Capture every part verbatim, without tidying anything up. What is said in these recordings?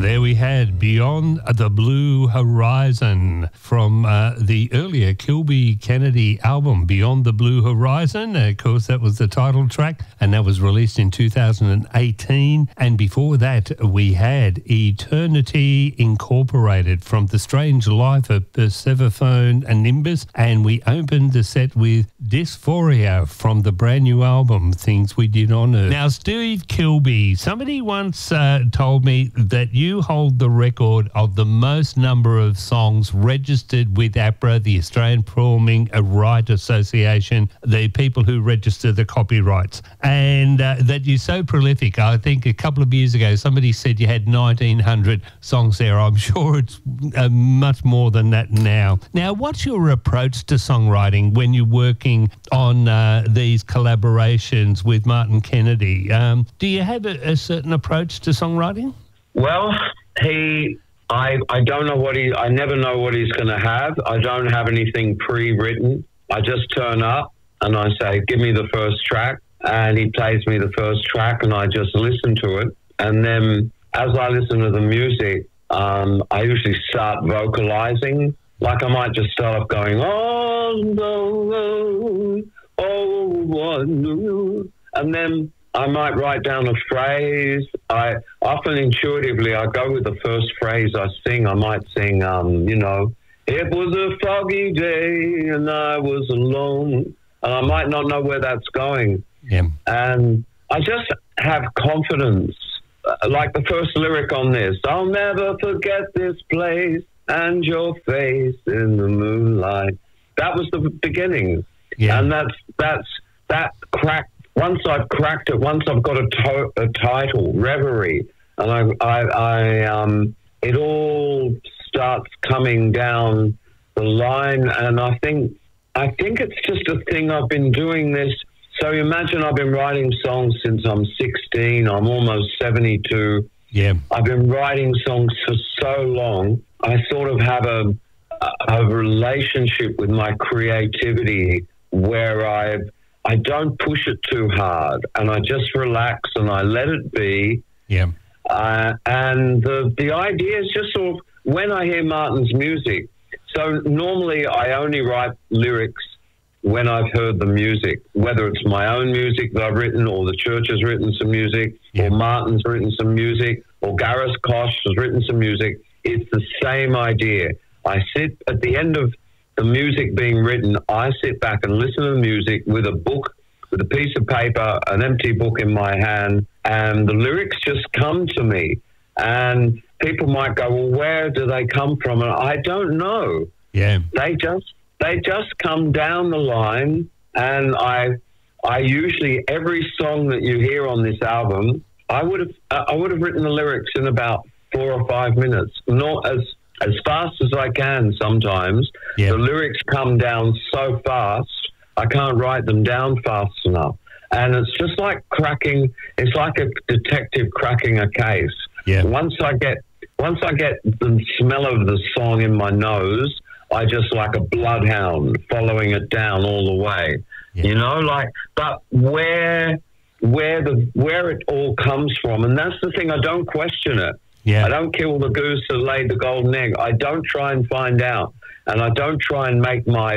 There we had Beyond the Blue Horizon from uh, the earlier Kilby Kennedy album, Beyond the Blue Horizon. Of course, that was the title track, and that was released in two thousand eighteen. And before that, we had Eternity Incorporated from The Strange Life of Persephone and Nimbus. And we opened the set with Dysphoria from the brand new album, Things We Did on Earth. Now, Steve Kilby, somebody once uh, told me that you hold the record of the most number of songs registered with APRA, the Australian Performing Right Association, the people who register the copyrights, and uh, that you're so prolific. I think a couple of years ago somebody said you had nineteen hundred songs there. I'm sure it's uh, much more than that now. Now, what's your approach to songwriting when you're working on uh, these collaborations with Martin Kennedy? Um, do you have a, a certain approach to songwriting? Well, he, I, I don't know what he, I never know what he's going to have. I don't have anything pre-written. I just turn up and I say, give me the first track. And he plays me the first track and I just listen to it. And then as I listen to the music, um, I usually start vocalizing. Like I might just start off going, on the road, oh, one road. And then I might write down a phrase. I often intuitively, I go with the first phrase I sing. I might sing, um, you know, it was a foggy day and I was alone. And I might not know where that's going. Yeah. And I just have confidence. Like the first lyric on this, I'll never forget this place and your face in the moonlight. That was the beginning. Yeah. And that's, that's, that cracked. Once I've cracked it, once I've got a, to- a title, Reverie, and I, I, I, um, it all starts coming down the line. And I think, I think it's just a thing. I've been doing this. So imagine I've been writing songs since I'm sixteen. I'm almost seventy-two. Yeah. I've been writing songs for so long. I sort of have a, a relationship with my creativity where I've, I don't push it too hard and I just relax and I let it be. Yeah. Uh, and the, the idea is just sort of when I hear Martin's music. So normally I only write lyrics when I've heard the music, whether it's my own music that I've written or the church has written some music, yeah, or Martin's written some music, or Gareth Koch has written some music. It's the same idea. I sit at the end of the music being written, I sit back and listen to the music with a book, with a piece of paper, an empty book in my hand, and the lyrics just come to me. And people might go, well, where do they come from? And I don't know. Yeah. They just they just come down the line, and I I usually every song that you hear on this album, I would have I would have written the lyrics in about four or five minutes, not as as fast as I can. Sometimes yeah, the lyrics come down so fast, I can't write them down fast enough, and it's just like cracking. It's like a detective cracking a case. Yeah. Once I get once I get the smell of the song in my nose, I just like a bloodhound following it down all the way. Yeah. You know, like, but where where the where it all comes from, and that's the thing. I don't question it. Yeah. I don't kill the goose that laid the golden egg. I don't try and find out, and I don't try and make my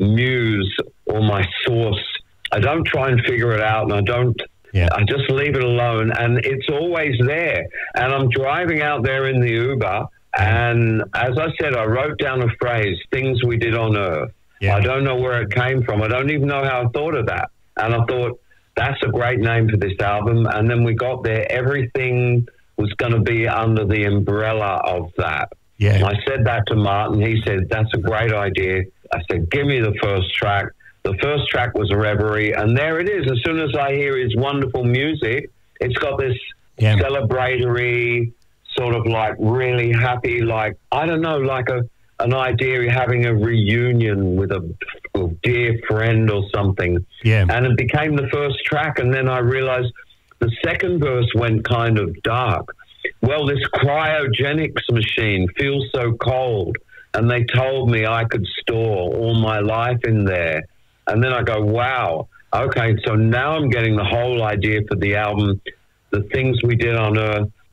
muse or my source. I don't try and figure it out, and I don't. Yeah. I just leave it alone, and it's always there. And I'm driving out there in the Uber, and as I said, I wrote down a phrase, things we did on Earth. Yeah. I don't know where it came from. I don't even know how I thought of that. And I thought, that's a great name for this album. And then we got there, everything was going to be under the umbrella of that. Yeah. And I said that to Martin. He said, that's a great idea. I said, give me the first track. The first track was Reverie, and there it is. As soon as I hear his wonderful music, it's got this yeah. celebratory, sort of like really happy, like, I don't know, like a an idea of having a reunion with a, a dear friend or something. Yeah. And it became the first track, and then I realized the second verse went kind of dark. Well, this cryogenics machine feels so cold, and they told me I could store all my life in there. And then I go, wow, okay, so now I'm getting the whole idea for the album, the things we did on Earth.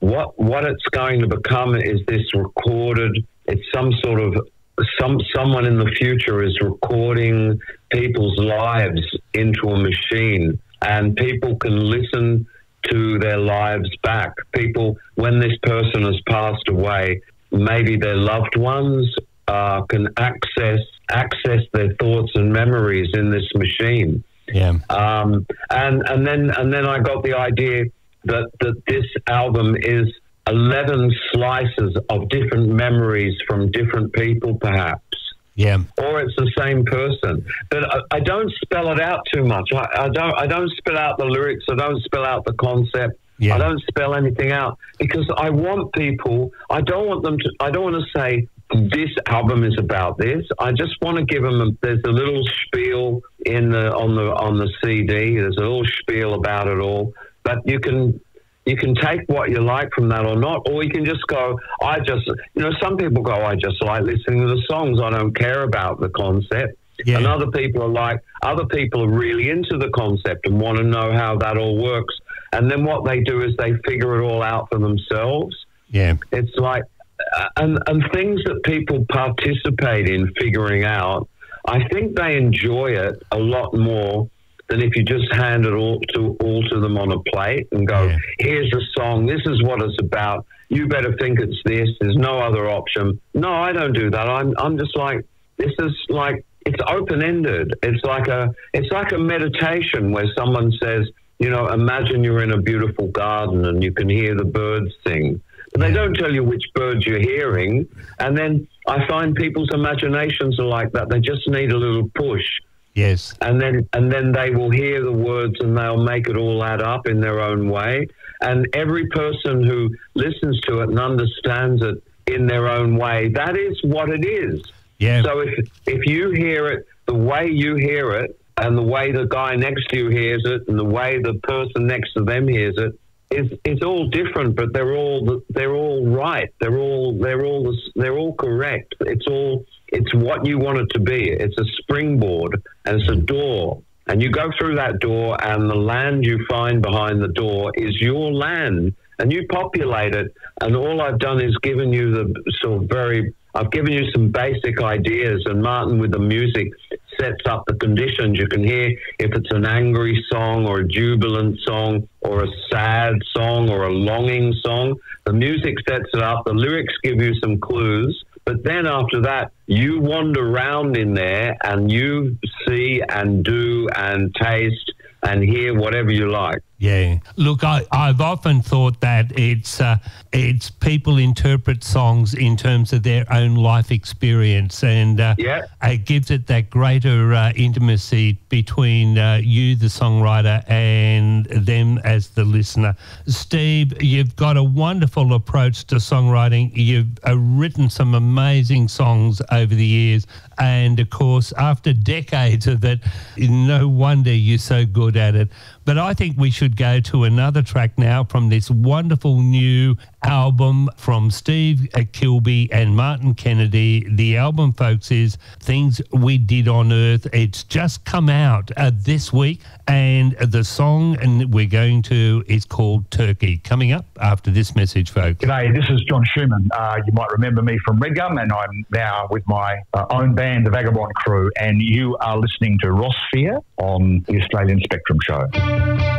what what it's going to become is this recorded. It's some sort of some someone in the future is recording people's lives into a machine, and people can listen to their lives back. People, when this person has passed away, maybe their loved ones uh, can access access their thoughts and memories in this machine. Yeah. Um, and and then and then I got the idea that that this album is eleven slices of different memories from different people, perhaps. Yeah. Or it's the same person. But I, I don't spell it out too much. I, I don't I don't spell out the lyrics. I don't spell out the concept. Yeah. I don't spell anything out because I want people, I don't want them to, I don't want to say this album is about this. I just want to give them, a, there's a little spiel in the, on the, on the C D. There's a little spiel about it all, but you can, you can take what you like from that or not, or you can just go, I just, you know, some people go, I just like listening to the songs. I don't care about the concept. Yeah. And other people are like, other people are really into the concept and want to know how that all works. And then what they do is they figure it all out for themselves. Yeah. It's like, uh, and, and things that people participate in figuring out, I think they enjoy it a lot more than if you just hand it all to all to them on a plate and go, yeah. Here's the song, this is what it's about, you better think it's this, there's no other option. No, I don't do that. I'm I'm just like, this is like, it's open-ended. It's like a it's like a meditation where someone says, you know, imagine you're in a beautiful garden and you can hear the birds sing. But they don't tell you which birds you're hearing. And then I find people's imaginations are like that. They just need a little push. Yes. And then and then they will hear the words and they'll make it all add up in their own way. And every person who listens to it and understands it in their own way, that is what it is. Yeah. So if if you hear it the way you hear it, and the way the guy next to you hears it, and the way the person next to them hears it, is it's all different. But they're all they're all right. They're all they're all they're all correct. It's all it's what you want it to be. It's a springboard and it's a door, and you go through that door, and the land you find behind the door is your land, and you populate it. And all I've done is given you the sort of very. I've given you some basic ideas, and Martin with the music sets up the conditions. You can hear if it's an angry song or a jubilant song or a sad song or a longing song. The music sets it up. The lyrics give you some clues. But then after that, you wander around in there and you see and do and taste and hear whatever you like. Yeah. Look, I, I've often thought that it's uh, it's people interpret songs in terms of their own life experience, and uh, yeah. it gives it that greater uh, intimacy between uh, you, the songwriter, and them as the listener. Steve, you've got a wonderful approach to songwriting. You've uh, written some amazing songs over the years, and of course, after decades of it, no wonder you're so good at it. But I think we should go to another track now from this wonderful new album from Steve Kilbey and Martin Kennedy. The album, folks, is Things We Did on Earth. It's just come out uh, this week, and the song and we're going to is called Turkey. Coming up after this message, folks. G'day, this is John Schumann. Uh, you might remember me from Redgum, and I'm now with my uh, own band, the Vagabond Crew, and you are listening to Ross Fear on the Australian Spectrum Show.